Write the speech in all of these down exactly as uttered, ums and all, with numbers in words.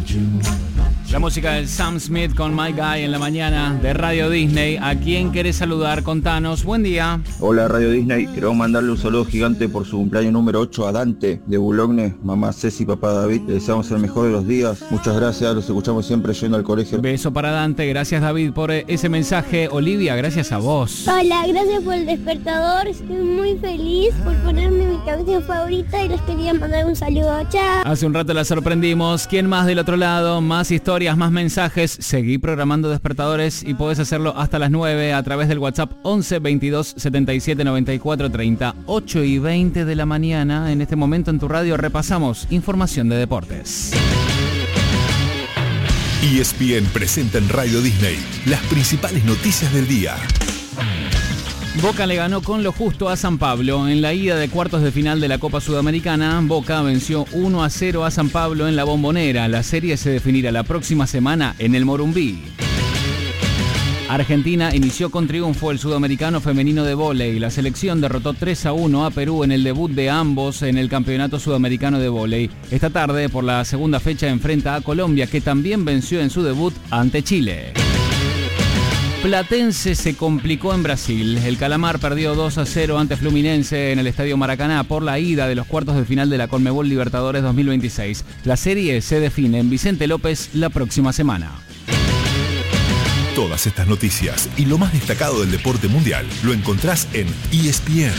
La música del Sam Smith con My Guy en la mañana de Radio Disney. ¿A quién querés saludar? Contanos. Buen día. Hola Radio Disney, queremos mandarle un saludo gigante por su cumpleaños número ocho a Dante de Boulogne, mamá Ceci, papá David. Le deseamos el mejor de los días. Muchas gracias, los escuchamos siempre yendo al colegio. Beso para Dante, gracias David por ese mensaje. Olivia, gracias a vos. Hola, gracias por el despertador. Estoy muy feliz por ponerme mi canción favorita y les quería mandar un saludo. Chao. Hace un rato la sorprendimos. ¿Quién más del otro lado? Más historias, más mensajes. Seguí programando despertadores y podés hacerlo hasta las nueve a través del WhatsApp once veintidós setenta y siete noventa y cuatro treinta. ocho y veinte de la mañana. En este momento en tu radio repasamos información de deportes. E S P N presenta en Radio Disney las principales noticias del día. Boca le ganó con lo justo a San Pablo. En la ida de cuartos de final de la Copa Sudamericana, Boca venció uno a cero a San Pablo en la Bombonera. La serie se definirá la próxima semana en el Morumbí. Argentina inició con triunfo el sudamericano femenino de vóley. La selección derrotó tres a uno a Perú en el debut de ambos en el Campeonato Sudamericano de Vóley. Esta tarde, por la segunda fecha, enfrenta a Colombia, que también venció en su debut ante Chile. Platense se complicó en Brasil. El Calamar perdió dos a cero ante Fluminense en el Estadio Maracaná por la ida de los cuartos de final de la Conmebol Libertadores dos mil veintiséis. La serie se define en Vicente López la próxima semana. Todas estas noticias y lo más destacado del deporte mundial lo encontrás en E S P N.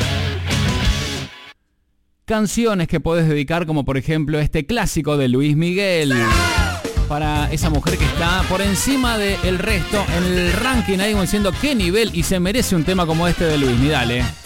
Canciones que podés dedicar, como por ejemplo este clásico de Luis Miguel. Para esa mujer que está por encima del resto en el ranking, ahí diciendo qué nivel, y se merece un tema como este de Luis. Dale.